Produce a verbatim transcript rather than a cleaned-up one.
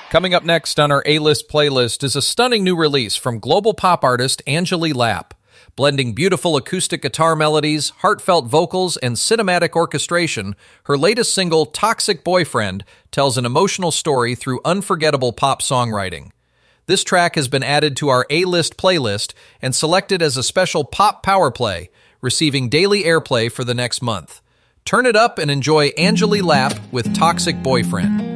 Coming up next on our A-List playlist is a stunning new release from global pop artist Angeli Lapp. Blending beautiful acoustic guitar melodies, heartfelt vocals, and cinematic orchestration, her latest single, Toxic Boyfriend, tells an emotional story through unforgettable pop songwriting. This track has been added to our A-List playlist and selected as a special pop power play, receiving daily airplay for the next month. Turn it up and enjoy Angeli Lapp with Toxic Boyfriend.